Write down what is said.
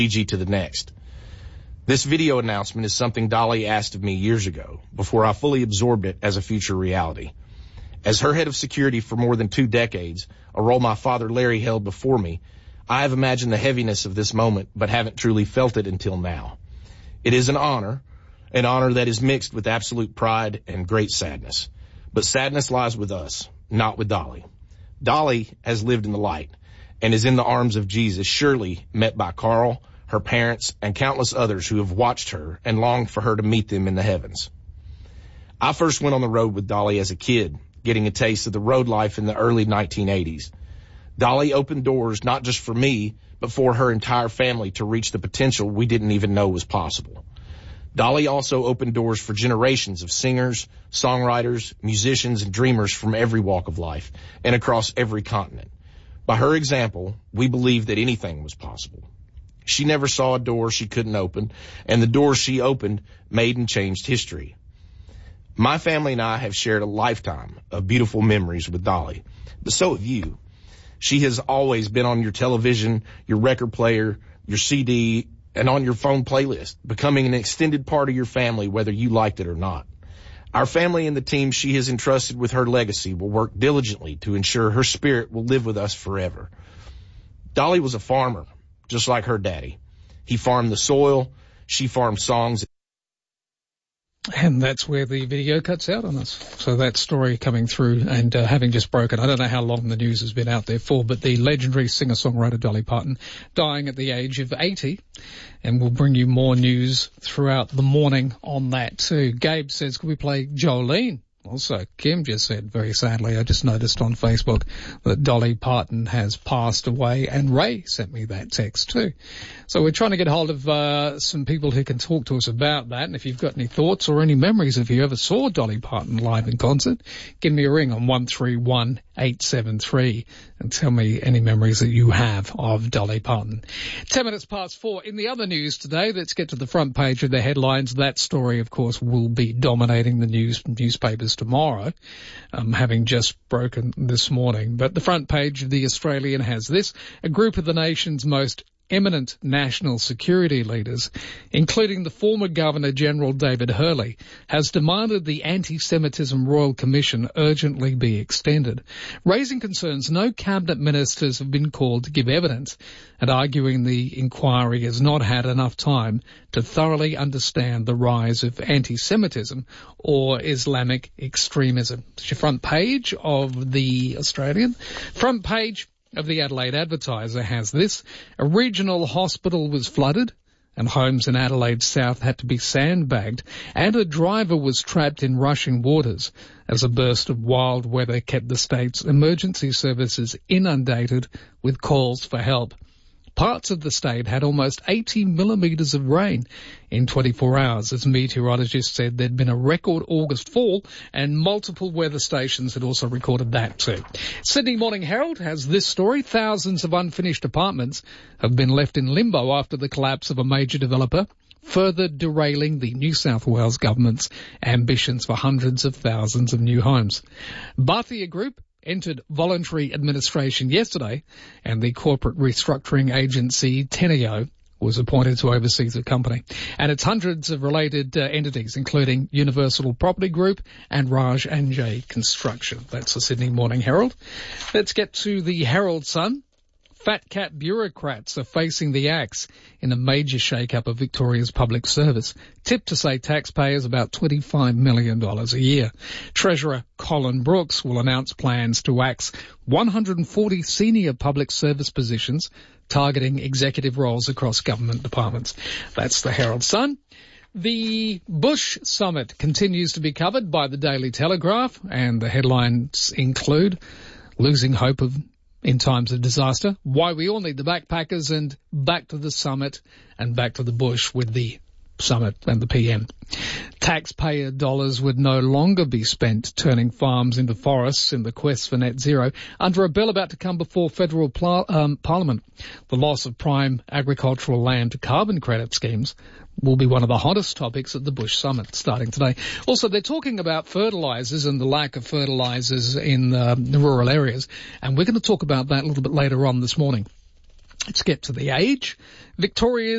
Fiji to the next. This video announcement is something Dolly asked of me years ago, before I fully absorbed it as a future reality. As her head of security for more than 2 decades, a role my father Larry held before me, I have imagined the heaviness of this moment, but haven't truly felt it until now. It is an honor that is mixed with absolute pride and great sadness. But sadness lies with us, not with Dolly. Dolly has lived in the light and is in the arms of Jesus, surely met by Carl, her parents, and countless others who have watched her and longed for her to meet them in the heavens. I first went on the road with Dolly as a kid, getting a taste of the road life in the early 1980s. Dolly opened doors not just for me, but for her entire family to reach the potential we didn't even know was possible. Dolly also opened doors for generations of singers, songwriters, musicians, and dreamers from every walk of life and across every continent. By her example, we believed that anything was possible. She never saw a door she couldn't open, and the doors she opened made and changed history. My family and I have shared a lifetime of beautiful memories with Dolly, but so have you. She has always been on your television, your record player, your CD, and on your phone playlist, becoming an extended part of your family, whether you liked it or not. Our family and the team she has entrusted with her legacy will work diligently to ensure her spirit will live with us forever. Dolly was a farmer, just like her daddy. He farmed the soil, she farmed songs. And that's where the video cuts out on us. So that story coming through and having just broken, I don't know how long the news has been out there for, but the legendary singer-songwriter Dolly Parton dying at the age of 80. And we'll bring you more news throughout the morning on that too. Gabe says, could we play Jolene? Also, Kim just said, very sadly, I just noticed on Facebook that Dolly Parton has passed away, and Ray sent me that text too. So we're trying to get hold of some people who can talk to us about that, and if you've got any thoughts or any memories, if you ever saw Dolly Parton live in concert, give me a ring on 131873 and tell me any memories that you have of Dolly Parton. 10 minutes past 4. In the other news today, let's get to the front page of the headlines. That story, of course, will be dominating the newspapers tomorrow, having just broken this morning. But the front page of the Australian has this: a group of the nation's most eminent national security leaders, including the former Governor-General David Hurley, has demanded the Anti-Semitism Royal Commission urgently be extended, raising concerns no cabinet ministers have been called to give evidence and arguing the inquiry has not had enough time to thoroughly understand the rise of anti-Semitism or Islamic extremism. It's your front page of the Australian. Front page of the Adelaide Advertiser has this: a regional hospital was flooded and homes in Adelaide South had to be sandbagged, and a driver was trapped in rushing waters as a burst of wild weather kept the state's emergency services inundated with calls for help. Parts of the state had almost 80 millimetres of rain in 24 hours. As meteorologists said, there'd been a record August fall, and multiple weather stations had also recorded that too. Sydney Morning Herald has this story: thousands of unfinished apartments have been left in limbo after the collapse of a major developer, further derailing the New South Wales government's ambitions for hundreds of thousands of new homes. Bhatia Group entered voluntary administration yesterday, and the corporate restructuring agency Teneo was appointed to oversee the company and its hundreds of related entities, including Universal Property Group and Raj and J Construction. That's the Sydney Morning Herald. Let's get to the Herald Sun. Fat cat bureaucrats are facing the axe in a major shake-up of Victoria's public service, tipped to save taxpayers about $25 million a year. Treasurer Colin Brooks will announce plans to axe 140 senior public service positions, targeting executive roles across government departments. That's the Herald Sun. The Bush Summit continues to be covered by the Daily Telegraph, and the headlines include losing hope in times of disaster, why we all need the backpackers, and back to the summit and back to the bush with the summit and the PM. Taxpayer dollars would no longer be spent turning farms into forests in the quest for net zero under a bill about to come before federal Parliament. The loss of prime agricultural land to carbon credit schemes will be one of the hottest topics at the Bush Summit starting today. Also, they're talking about fertilizers and the lack of fertilizers in the rural areas, and we're going to talk about that a little bit later on this morning. Let's get to The Age. Victoria's